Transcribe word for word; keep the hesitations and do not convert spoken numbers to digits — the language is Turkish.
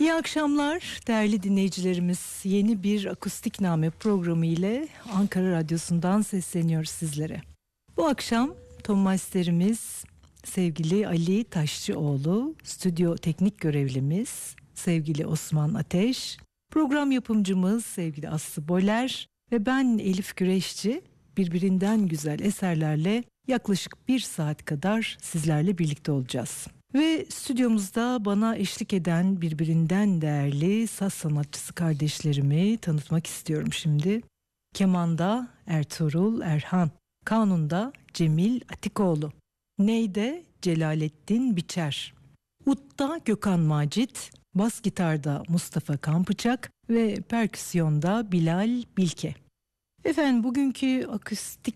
İyi akşamlar değerli dinleyicilerimiz. Yeni bir Akustikname programı ile Ankara Radyosu'ndan sesleniyoruz sizlere. Bu akşam ton masterimiz sevgili Ali Taşçıoğlu, stüdyo teknik görevlimiz sevgili Osman Ateş, program yapımcımız sevgili Aslı Boler ve ben Elif Güreşçi birbirinden güzel eserlerle yaklaşık bir saat kadar sizlerle birlikte olacağız. Ve stüdyomuzda bana eşlik eden birbirinden değerli saz sanatçısı kardeşlerimi tanıtmak istiyorum şimdi. Kemanda Ertuğrul Erhan, kanunda Cemil Atikoğlu, neyde Celalettin Biçer, udda Gökhan Macit, bas gitarda Mustafa Kampıçak ve perküsyonda Bilal Bilke. Efendim bugünkü akustik